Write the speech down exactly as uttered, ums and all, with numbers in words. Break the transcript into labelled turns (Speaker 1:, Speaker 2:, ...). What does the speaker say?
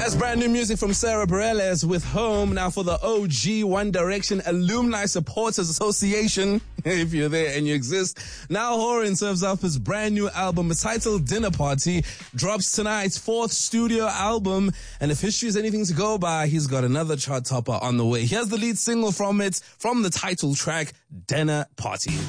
Speaker 1: That's brand new music from Sarah Bareilles with Home. Now for the O G One Direction Alumni Supporters Association, if you're there and you exist, Niall Horan serves up his brand new album, titled Dinner Party, drops tonight's fourth studio album, and if history is anything to go by, he's got another chart topper on the way. Here's the lead single from it, from the title track, Dinner Party.